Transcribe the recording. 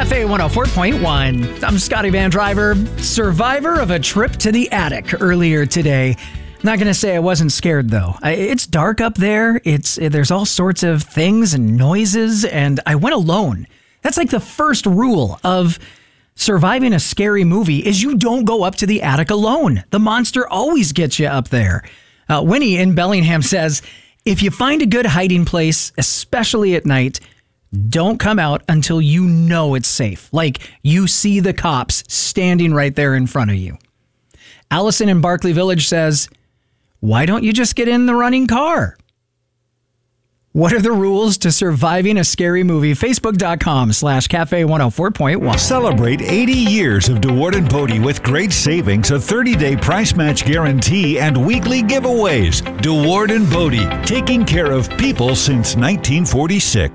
Cafe 104.1. I'm Scotty Van Driver, survivor of a trip to the attic earlier today. Not going to say I wasn't scared, though. It's dark up there. There's all sorts of things and noises, and I went alone. That's like the first rule of surviving a scary movie is you don't go up to the attic alone. The monster always gets you up there. Winnie in Bellingham says, if you find a good hiding place, especially at night, don't come out until you know it's safe. Like you see the cops standing right there in front of you. Allison in Barkley Village says, why don't you just get in the running car? What are the rules to surviving a scary movie? Facebook.com/Cafe 104.1. Celebrate 80 years of DeWard & Bodie with great savings, a 30-day price match guarantee, and weekly giveaways. DeWard & Bodie, taking care of people since 1946.